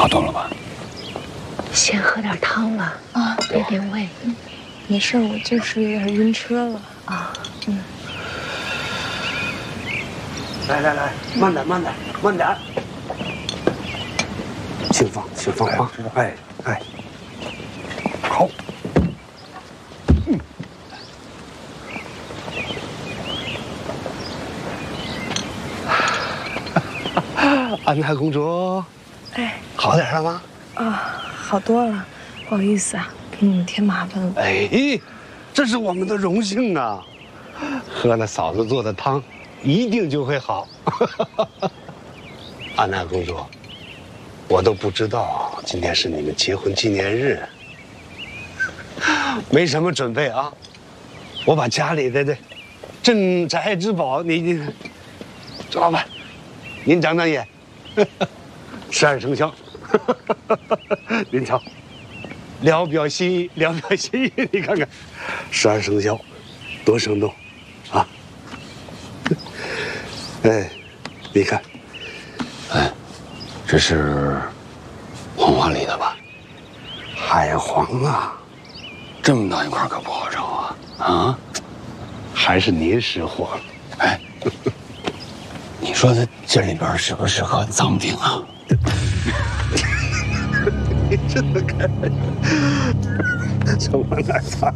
好多了吧？ 先喝点汤吧，啊，垫垫胃。 没事，我就是有点晕车了啊。 来，慢点，轻放啊！哎，好。安娜公主， 哎， 好点了吗？ 啊，好多了，不好意思啊，给你们添麻烦了。 哎，这是我们的荣幸啊！喝了嫂子做的汤，一定就会好。安娜公主，我都不知道今天是你们结婚纪念日，没什么准备啊。我把家里的这镇宅之宝，周老板，您长长眼，12生肖，您瞧，聊表心意，你看看，12生肖，多生动，啊！哎，你看， 哎，这是黄花梨的吧？ 海黄啊， 这么大一块可不好找啊！啊， 还是您识货。 哎，你说这里边是不是个藏品啊？ 你真的开玩笑？这往哪藏？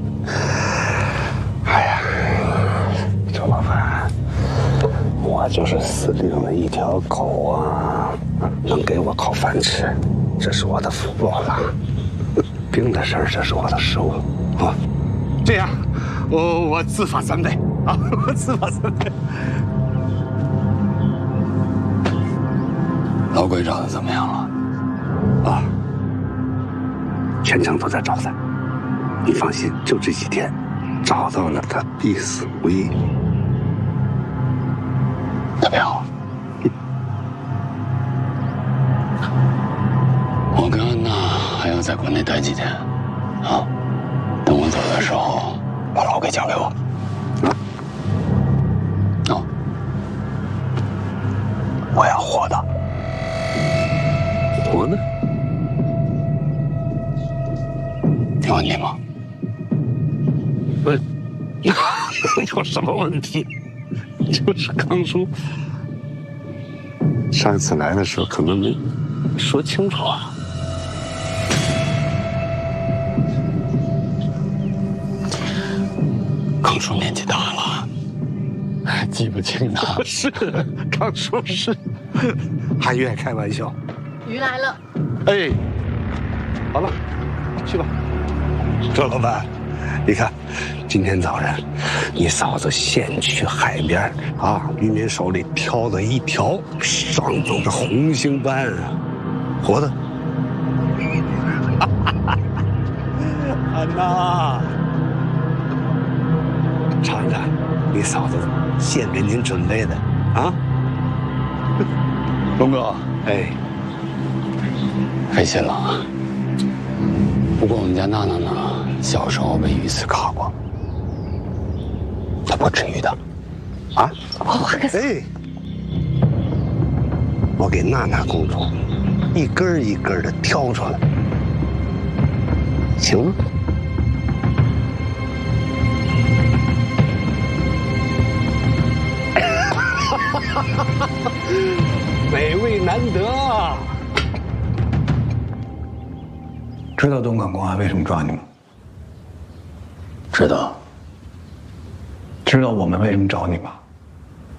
哎呀，周老板，我就是死领了一条狗啊，能给我口饭吃，这是我的福报了。病的事儿，这是我的失误啊。这样，我自罚3杯啊，我自罚3杯。 老鬼找的怎么样了？ 啊，全程都在找他。你放心，就这几天，找到了他必死无疑。 特别好。我跟安娜还要在国内待几天，啊，等我走的时候，把老鬼交给我。哦，我要活的。 活的？ 有问题吗？ 不，有什么问题？就是康叔上次来的时候可能没说清楚啊。 康叔年纪大了，记不清他。 是，康叔是，还愿意开玩笑。 鱼来了。 哎，好了，去吧。周老板，你看，今天早上，你嫂子先去海边啊，渔民手里挑了一条，上有个红星斑啊，活的。安娜，尝尝你嫂子现给您准备的啊。 龙哥， 哎， 费心了啊。不过我们家娜娜呢，小时候被鱼刺卡过，她不至于的。 啊？ 我哎，我给娜娜公主一根一根的挑出来，行吗？美味难得啊！ 知道东莞公安为什么抓你吗？ 知道。 知道我们为什么找你吗？